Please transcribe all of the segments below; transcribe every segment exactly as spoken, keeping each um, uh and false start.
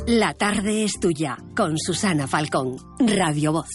La tarde es tuya, con Susana Falcón, Radio Voz.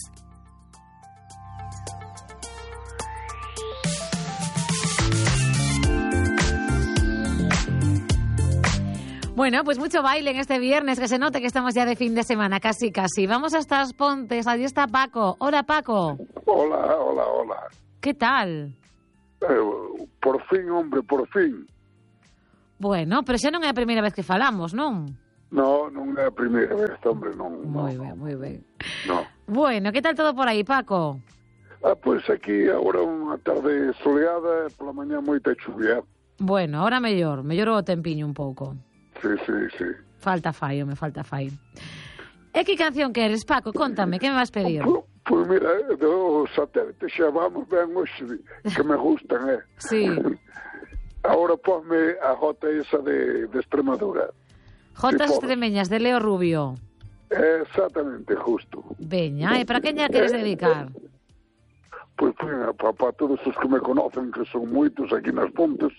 Bueno, pues mucho baile en este viernes, que se note que estamos ya de fin de semana, casi, casi. Vamos hasta As Pontes, allí está Paco. Hola, Paco. Hola, hola, hola. ¿Qué tal? Eh, por fin, hombre, por fin. Bueno, pero xa non é a primeira vez que falamos, non? No, non é a primeira vez, hombre, non. Moi no, ben, moi ben. No. Bueno, que tal todo por aí, Paco? Ah, pois pues aquí agora unha tarde soleada, pola mañá moita chuvia. Bueno, ahora mellor, mellor o tempiño un pouco. Sí, sí, sí. Falta fai, me falta fai. E que canción queres, Paco? Contame, que me vas pedir? Pois pues mira, do satélite xa vamos ben hoxe, que me gustan, eh? Sí. Ahora ponme a jota esa de, de Extremadura. Jotas Si extremeñas de Leo Rubio. Exactamente, justo. Veña, e para quen lla queres dedicar? Pois pues, para pa todos os que me conocen, que son moitos aquí nas Pontes,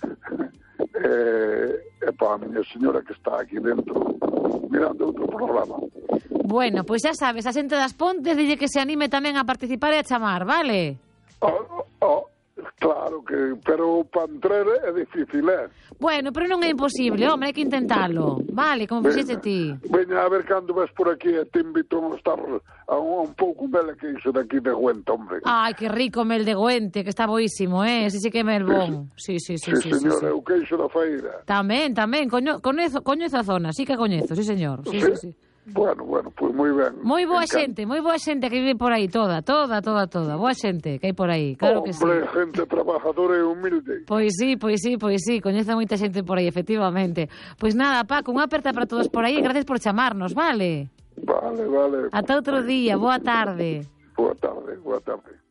e, e para a miña señora que está aquí dentro mirando outro programa. Bueno, pois xa sabes, a xente das Pontes dille que se anime tamén a participar e a chamar, vale? Oh, oh, claro que, pero para entrar é difícil, eh? Bueno, pero non é imposible, hombre, hai que intentalo. Vale, como fixeste ti. Veña, a ver cando vas por aquí e te invito a estar a un, un pouco mel que iso daqui de Güenta, hombre. Ai, que rico mel de Güente, que está boísimo, eh? Ese sí que é mel bon. Sí, sí, sí, sí, sí, señor, sí, sí. é o queixo da feira. Tamén, tamén, coño, coñezo, coñezo a zona, sí que a coñezo, sí, señor. Sí, sí, sí. Bueno, bueno, pois pues moi ben. Moi boa xente, moi boa xente que vive por aí, toda, toda, toda, toda. Boa xente que hai por aí, claro que sí. Hombre, gente trabajadora e humilde. Pois sí, pois sí, pois sí, coñece moita xente por aí, efectivamente. Pois nada, Paco, unha aperta para todos por aí e gracias por chamarnos, vale? Vale, vale. Ata outro día, boa tarde. Boa tarde, boa tarde.